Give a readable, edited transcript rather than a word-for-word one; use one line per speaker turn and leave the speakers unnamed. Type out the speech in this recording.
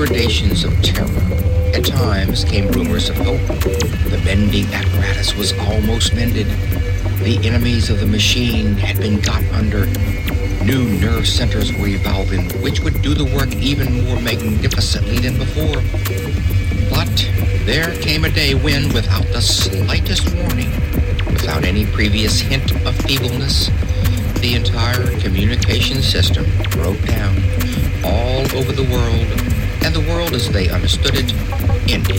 gradations of terror. At times came rumors of hope. The bending apparatus was almost mended. The enemies of the machine had been got under. New nerve centers were evolving, which would do the work even more magnificently than before. But there came a day when, without the slightest warning, without any previous hint of feebleness, the entire communication system broke down all over the world, and the world as they understood it ended.